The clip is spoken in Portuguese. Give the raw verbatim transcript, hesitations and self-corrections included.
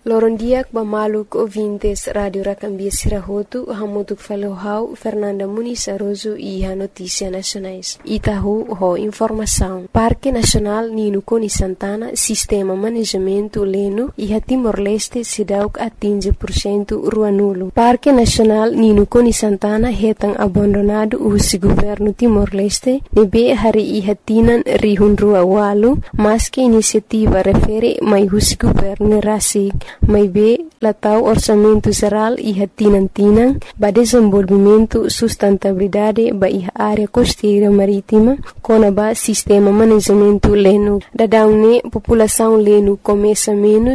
Lorondiak bamaluk ouvintes Radio Racambia Sirahotu, hamutuk falohau Fernanda Muniz Aroso e a Notícia Nacionais. Itahu ho informação. Parque Nacional Nino Coni Santana, Sistema Manejamento Leno e a Timor-Leste se dá a quinze por cento ruanulo. Parque Nacional Nino Coni Santana retang abandonado o governo Timor-Leste, nebe hari ihatinan rihun rua walu, mas que iniciativa refere mai o governo rasik. Mai be latau orçamento geral e hatinantinang ba desenvolvimento sustentabilidade ba iha área costeira marítima kona ba sistema manejamento leno. Dadaune população leno começa menos